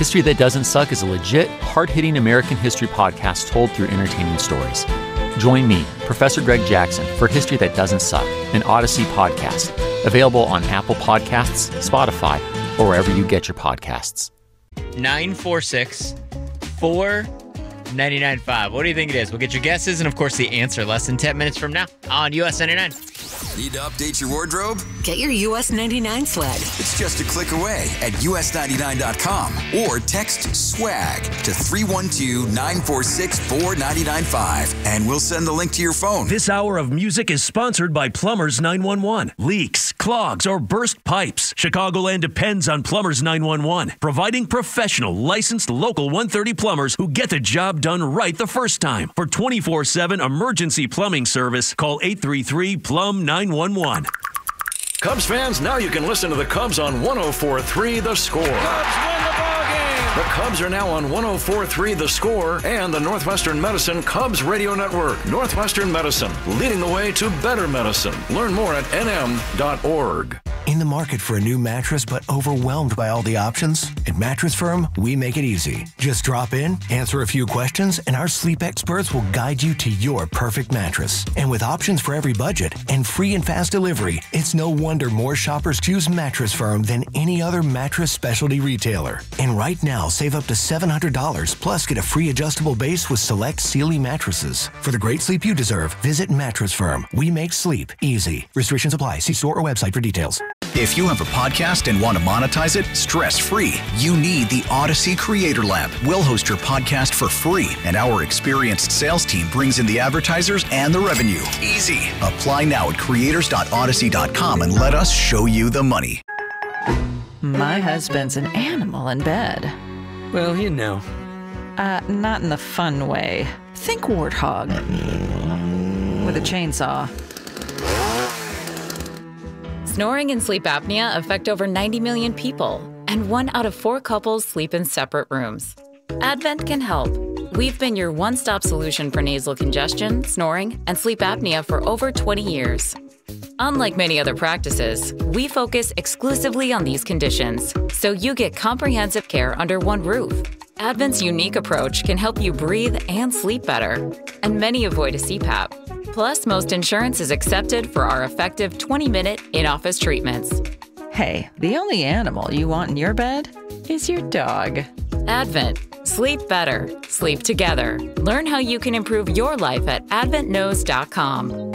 History That Doesn't Suck is a legit, hard-hitting American history podcast told through entertaining stories. Join me, Professor Greg Jackson, for History That Doesn't Suck, an Odyssey podcast, available on Apple Podcasts, Spotify, or wherever you get your podcasts. 946-499-5. What do you think it is? We'll get your guesses and, of course, the answer less than 10 minutes from now on US 99. Need to update your wardrobe? Get your US 99 swag. It's just a click away at us99.com or text SWAG to 312-946-4995 and we'll send the link to your phone. This hour of music is sponsored by Plumbers 911. Leaks, clogs, or burst pipes. Chicagoland depends on Plumbers 911, providing professional, licensed local 130 plumbers who get the job done right the first time. For 24/7 emergency plumbing service, call 833-PLUM-911. Cubs fans, now you can listen to the Cubs on 104.3 The Score. Cubs win the ballgame. The Cubs are now on 104.3 The Score and the Northwestern Medicine Cubs Radio Network. Northwestern Medicine, leading the way to better medicine. Learn more at nm.org. In the market for a new mattress but overwhelmed by all the options? At Mattress Firm, we make it easy. Just drop in, answer a few questions, and our sleep experts will guide you to your perfect mattress. And with options for every budget and free and fast delivery, it's no wonder more shoppers choose Mattress Firm than any other mattress specialty retailer. And right now, save up to $700 plus get a free adjustable base with select Sealy mattresses. For the great sleep you deserve, visit Mattress Firm. We make sleep easy. Restrictions apply. See store or website for details. If you have a podcast and want to monetize it stress-free, you need the Odyssey Creator Lab. We'll host your podcast for free, and our experienced sales team brings in the advertisers and the revenue. Easy. Apply now at creators.odyssey.com and let us show you the money. My husband's an animal in bed. Well, you know. Not in the fun way. Think warthog. With a chainsaw. Snoring and sleep apnea affect over 90 million people, and 1 out of 4 couples sleep in separate rooms. Advent can help. We've been your one-stop solution for nasal congestion, snoring, and sleep apnea for over 20 years. Unlike many other practices, we focus exclusively on these conditions, so you get comprehensive care under one roof. Advent's unique approach can help you breathe and sleep better, and many avoid a CPAP. Plus, most insurance is accepted for our effective 20-minute in-office treatments. Hey, the only animal you want in your bed is your dog. Advent. Sleep better. Sleep together. Learn how you can improve your life at adventknows.com.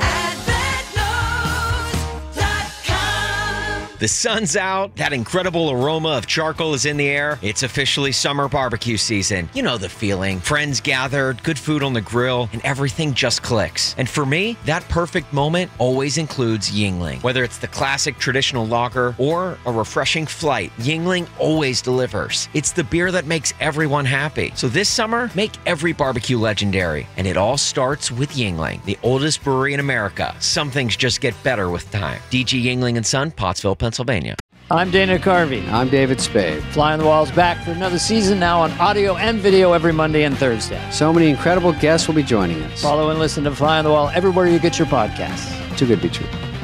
The sun's out, that incredible aroma of charcoal is in the air. It's officially summer barbecue season. You know the feeling. Friends gathered, good food on the grill, and everything just clicks. And for me, that perfect moment always includes Yuengling. Whether it's the classic traditional lager or a refreshing flight, Yuengling always delivers. It's the beer that makes everyone happy. So this summer, make every barbecue legendary. And it all starts with Yuengling, the oldest brewery in America. Some things just get better with time. DG Yuengling & Son, Pottsville, Pennsylvania. I'm Dana Carvey. I'm David Spade. Fly on the Wall's back for another season now on audio and video every Monday and Thursday. So many incredible guests will be joining us. Follow and listen to Fly on the Wall everywhere you get your podcasts. Too good to be true.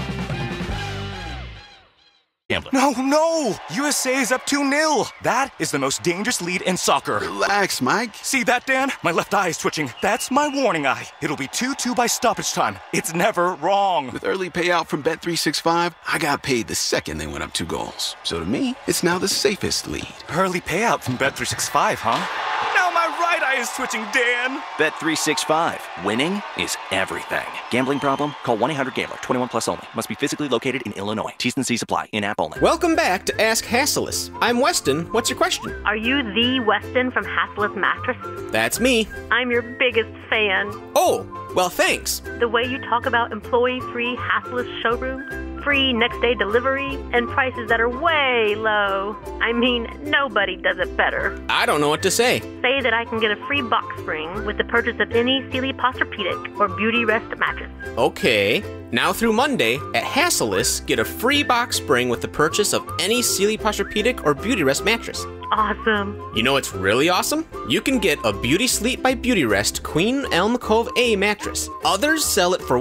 No! USA is up 2-0. That is the most dangerous lead in soccer. Relax, Mike. See that, Dan? My left eye is twitching. That's my warning eye. It'll be 2-2 by stoppage time. It's never wrong. With early payout from Bet365, I got paid the second they went up 2 goals. So to me, it's now the safest lead. Early payout from Bet365, huh? Now my right eye is twitching, Dan. Bet365. Winning is everything. Gambling problem? Call 1-800-GAMBLER. 21 plus only. Must be physically located in Illinois. T's and C's apply. In-app only. Welcome back to Ask Hassellus. I'm Weston. What's your question? Are you the Weston from Hassellus Mattress? That's me. I'm your biggest fan. Oh, well, thanks. The way you talk about employee-free Hassellus showroom, free next-day delivery, and prices that are way low. I mean, nobody does it better. I don't know what to say. Say that I can get a free box spring with the purchase of any Sealy Posturepedic or Beauty Rest mattress. Okay. Now through Monday, at Hassellus, get a free box spring with the purchase of any Sealy Posturepedic or Beauty Rest mattress. Awesome. You know what's really awesome? You can get a Beauty Sleep by Beauty Rest Queen Elm Cove A mattress. Others sell it for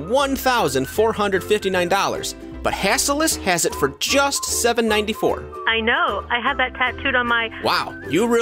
$1,459. But Hassellus has it for just $794. I know. I have that tattooed on my... Wow, you really